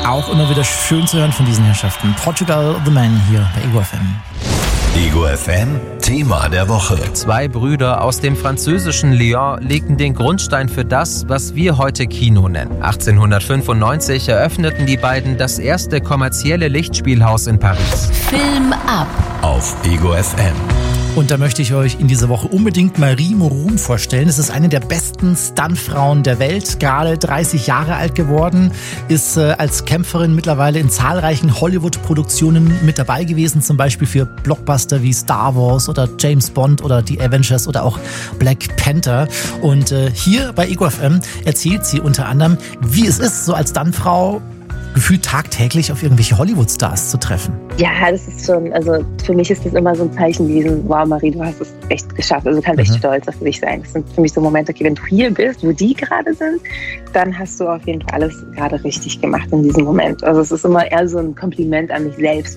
Auch immer wieder schön zu hören von diesen Herrschaften. Portugal The Man hier bei Ego FM. Ego FM, Thema der Woche. 2 Brüder aus dem französischen Lyon legten den Grundstein für das, was wir heute Kino nennen. 1895 eröffneten die beiden das erste kommerzielle Lichtspielhaus in Paris. Film ab auf Ego FM. Und da möchte ich euch in dieser Woche unbedingt Marie Moron vorstellen. Es ist eine der besten Stuntfrauen der Welt, gerade 30 Jahre alt geworden, ist als Kämpferin mittlerweile in zahlreichen Hollywood-Produktionen mit dabei gewesen, zum Beispiel für Blockbuster wie Star Wars oder James Bond oder die Avengers oder auch Black Panther. Und hier bei Ego FM erzählt sie unter anderem, wie es ist, so als Stuntfrau gefühlt tagtäglich auf irgendwelche Hollywood-Stars zu treffen. Ja, das ist schon, also für mich ist das immer so ein Zeichen gewesen, wow Marie, du hast es echt geschafft, also du kannst echt stolz auf dich sein. Das sind für mich so Momente, okay, wenn du hier bist, wo die gerade sind, dann hast du auf jeden Fall alles gerade richtig gemacht in diesem Moment. Also es ist immer eher so ein Kompliment an mich selbst,